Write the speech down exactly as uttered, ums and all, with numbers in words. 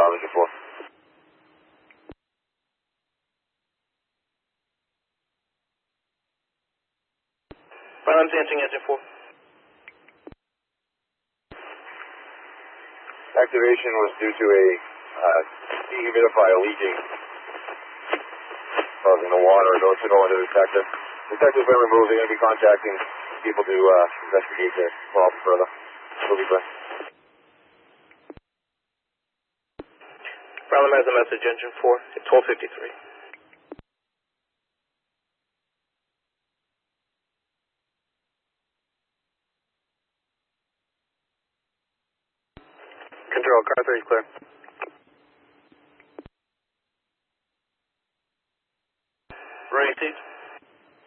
Ground Engine four. Ground Engine Engine four. Activation was due to a uh, dehumidifier leaking, causing the water to go into the detector. Detector's been removed. They're going to be contacting people to uh, investigate the problem further. We'll be back. Brownsville has a message, Engine four, at twelve fifty-three. Control, car three is clear. Ready, Steve?